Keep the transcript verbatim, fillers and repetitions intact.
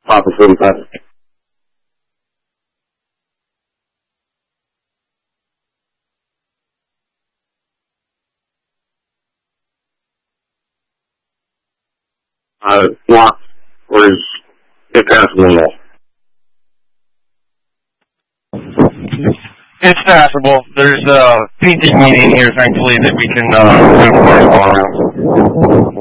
Papa forty-five. Uh, blocked, or is it passable at all? It's passable. There's a P T meeting here, thankfully, that we can uh, move cars all around.